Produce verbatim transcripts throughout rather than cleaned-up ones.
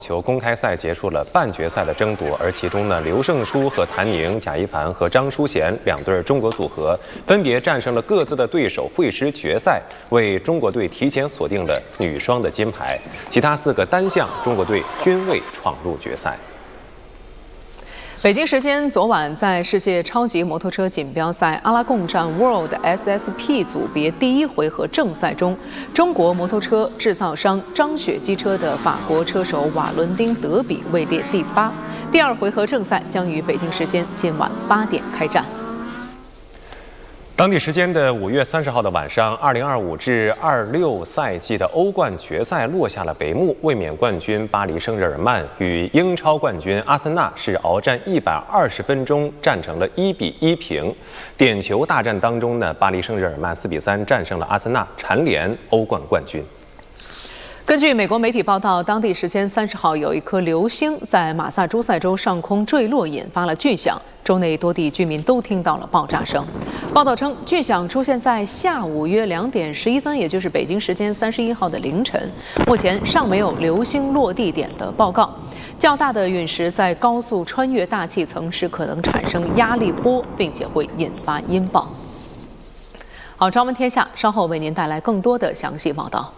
球公开赛结束了半决赛的争夺，而其中呢，刘胜书和谭宁、贾一凡和张淑娴两对中国组合分别战胜了各自的对手，会师决赛，为中国队提前锁定了女双的金牌。其他四个单项中国队均未闯入决赛。 北京时间昨晚，在世界超级摩托车锦标赛阿拉贡站 World S S P 组别第一回合正赛中，中国摩托车制造商张雪机车的法国车手瓦伦丁·德比位列第八。第二回合正赛将于北京时间今晚八点开战。当地时间的五月三十号的晚上，二零二五至二六赛季的欧冠决赛落下了帷幕。卫冕冠军巴黎圣日耳曼与英超冠军阿森纳是鏖战一百二十分钟，战成了一比一平。点球大战当中呢，巴黎圣日耳曼四比三战胜了阿森纳，蝉联欧冠冠军。根据美国媒体报道，当地时间三十号，有一颗流星在马萨诸塞州上空坠落，引发了巨响。州内多地居民都听到了爆炸声。报道称，巨响出现在下午约两点十一分，也就是北京时间三十一号的凌晨。目前尚没有流星落地点的报告。较大的陨石在高速穿越大气层时，可能产生压力波，并且会引发音爆。好，朝闻天下稍后为您带来更多的详细报道。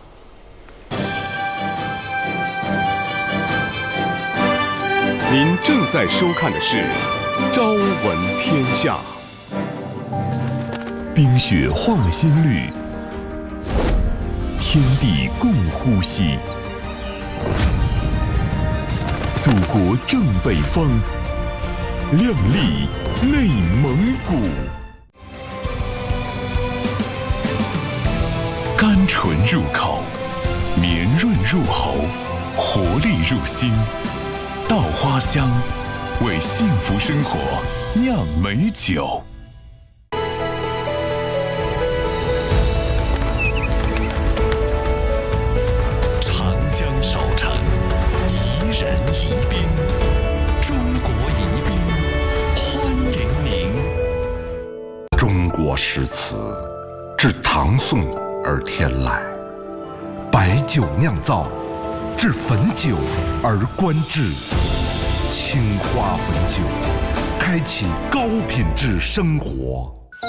您正在收看的是《朝闻天下》。冰雪化了新绿，天地共呼吸。祖国正北方，亮丽内蒙古。甘醇入口，绵润入喉，活力入心。稻花香，为幸福生活酿美酒。长江少城，宜人宜宾，中国宜宾，欢迎您。 中国诗词，自唐宋而天来，白酒酿造。至汾酒而观之，青花汾酒，开启高品质生活。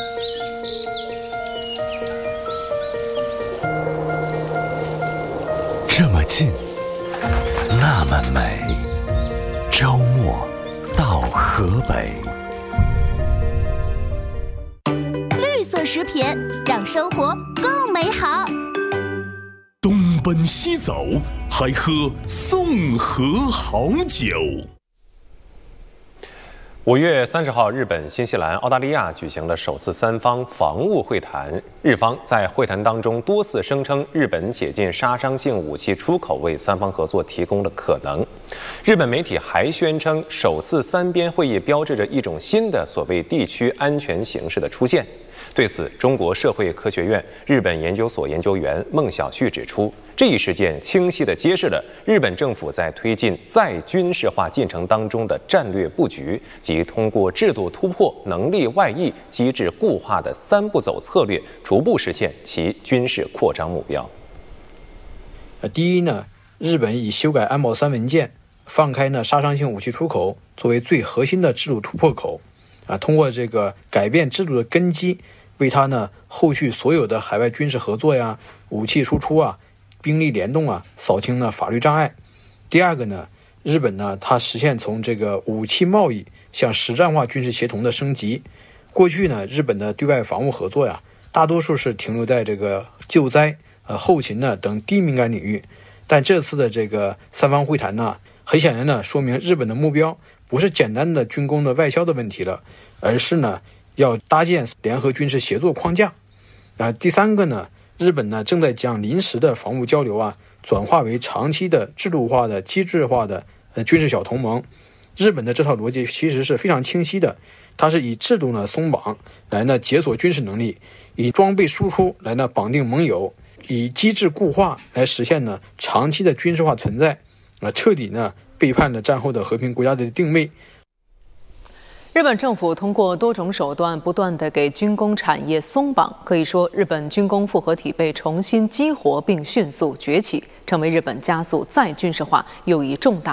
这么近，那么美。周末到河北。 绿色食品让生活更美好。 东奔西走，还喝宋河好酒。 五月三十号，日本、新西兰、澳大利亚举行了首次三方防务会谈。日方在会谈当中多次声称，日本解禁杀伤性武器出口为三方合作提供了可能。日本媒体还宣称，首次三边会议标志着一种新的所谓地区安全形势的出现。对此，中国社会科学院日本研究所研究员孟晓旭指出，这一事件清晰地揭示了日本政府在推进再军事化进程当中的战略布局，即通过制度突破、能力外溢、机制固化的三步走策略，逐步实现其军事扩张目标。 呃，第一呢，日本以修改安保三文件，放开呢杀伤性武器出口作为最核心的制度突破口，啊，通过这个改变制度的根基。为他呢后续所有的海外军事合作呀、武器输出啊、兵力联动啊，扫清了法律障碍。第二个呢，日本呢它实现从这个武器贸易向实战化军事协同的升级。过去呢，日本的对外防务合作呀，大多数是停留在这个救灾、呃后勤呢等低敏感领域。但这次的这个三方会谈呢，很显然呢说明日本的目标不是简单的军工的外销的问题了，而是呢。要搭建联合军事协作框架，啊，第三个呢，日本呢正在将临时的防务交流啊转化为长期的制度化的机制化的呃军事小同盟。日本的这套逻辑其实是非常清晰的，它是以制度呢松绑来呢解锁军事能力，以装备输出来呢绑定盟友，以机制固化来实现呢长期的军事化存在，啊，彻底呢背叛了战后的和平国家的定位。 日本政府通过多种手段，不断地给军工产业松绑，可以说，日本军工复合体被重新激活并迅速崛起，成为日本加速再军事化又一重大